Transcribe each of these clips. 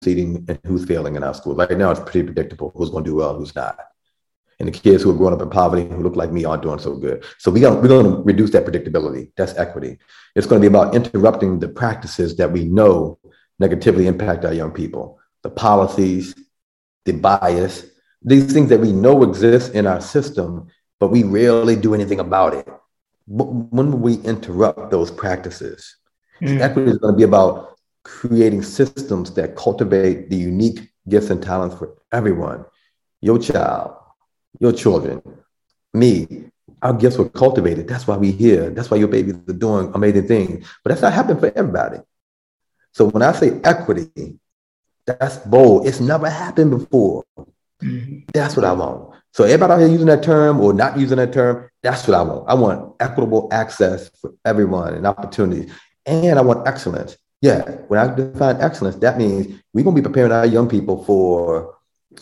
succeeding and who's failing in our schools. Right now, it's pretty predictable who's going to do well, who's not. And the kids who are growing up in poverty, who look like me, aren't doing so good. So we're going to reduce that predictability. That's equity. It's going to be about interrupting the practices that we know negatively impact our young people, the policies, the bias, these things that we know exist in our system, but we rarely do anything about it. When will we interrupt those practices? Equity is going to be about creating systems that cultivate the unique gifts and talents for everyone. Your child, your children, me, our gifts were cultivated. That's why we're here. That's why your babies are doing amazing things. But that's not happening for everybody. So when I say equity, that's bold. It's never happened before. That's what I want. So everybody out here using that term or not using that term, that's what I want. I want equitable access for everyone and opportunities. And I want excellence. Yeah, when I define excellence, that means we're going to be preparing our young people for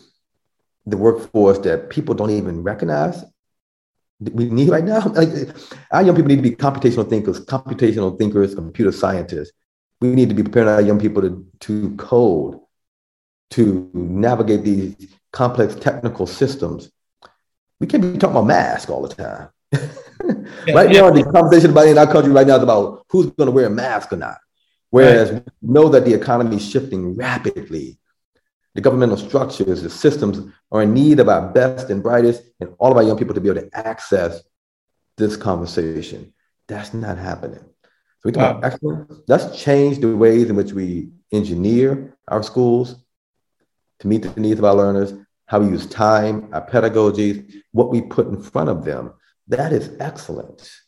the workforce that people don't even recognize we need right now. Like, our young people need to be computational thinkers, computer scientists. We need to be preparing our young people to code, to navigate these complex technical systems. We can't be talking about masks all the time. Now, the conversation in our country right now is about who's going to wear a mask or not. Whereas we know that the economy is shifting rapidly. The governmental structures, the systems are in need of our best and brightest and all of our young people to be able to access this conversation. That's not happening. So we talk about excellence. Let's change the ways in which we engineer our schools to meet the needs of our learners, how we use time, our pedagogies, what we put in front of them. That is excellence.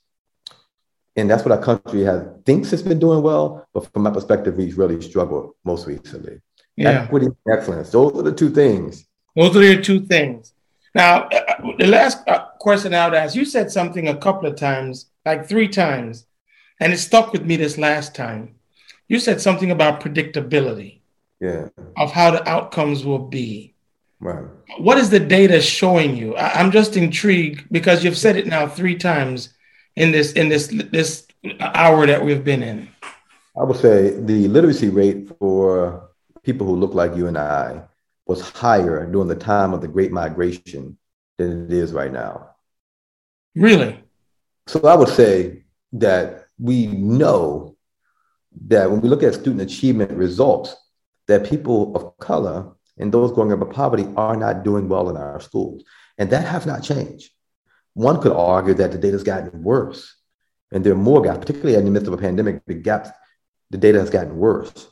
And that's what our country thinks it's been doing well, but from my perspective, we've really struggled most recently. Yeah. Equity and excellence. Those are the two things. Those are the two things. Now, the last question I would ask, you said something a couple of times, like 3 times, and it stuck with me this last time. You said something about predictability of how the outcomes will be. Right. What is the data showing you? I'm just intrigued because you've said it now 3 times in this hour that we've been in. I would say the literacy rate for people who look like you and I was higher during the time of the Great Migration than it is right now. Really? So I would say that we know that when we look at student achievement results, that people of color and those growing up in poverty are not doing well in our schools. And that has not changed. One could argue that the data has gotten worse. And there are more gaps, particularly in the midst of a pandemic, the data has gotten worse.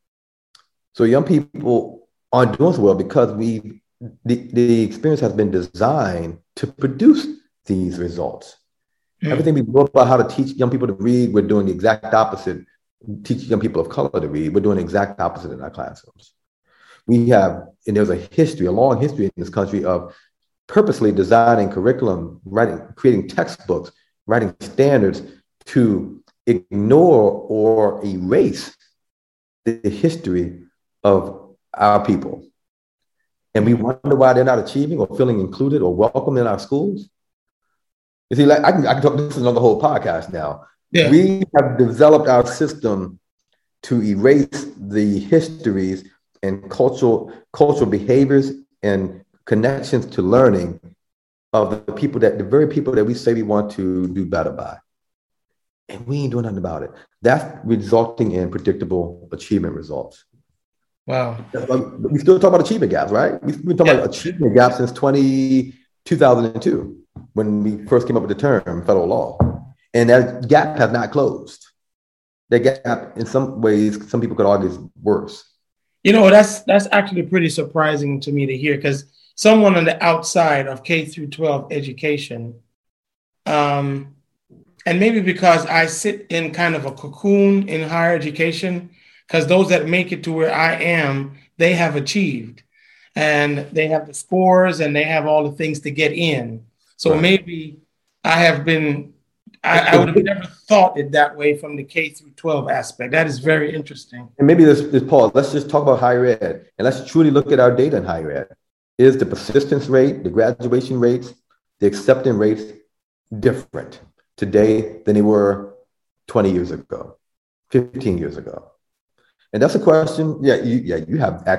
So young people aren't doing so well because the experience has been designed to produce these results. Everything we wrote about how to teach young people to read, we're doing the exact opposite. Teach young people of color to read, we're doing the exact opposite in our classrooms. And there's a long history in this country of purposely designing curriculum, creating textbooks, writing standards to ignore or erase the history of our people. And we wonder why they're not achieving or feeling included or welcome in our schools. You see, like I can talk, this is another whole podcast now. Yeah. We have developed our system to erase the histories and cultural behaviors and connections to learning of the very people that we say we want to do better by. And we ain't doing nothing about it. That's resulting in predictable achievement results. Wow. We still talk about achievement gaps, right? We've been talking about achievement gaps since 2002, when we first came up with the term federal law. And that gap has not closed. That gap, in some ways, some people could argue is worse. You know, that's actually pretty surprising to me to hear, because someone on the outside of K through 12 education, and maybe because I sit in kind of a cocoon in higher education, because those that make it to where I am, they have achieved and they have the scores and they have all the things to get in. So maybe I would have never thought it that way from the K through 12 aspect. That is very interesting. And maybe this Paul, let's just talk about higher ed and let's truly look at our data in higher ed. Is the persistence rate, the graduation rates, the acceptance rates different today than they were 20 years ago, 15 years ago? And that's a question. Yeah, you have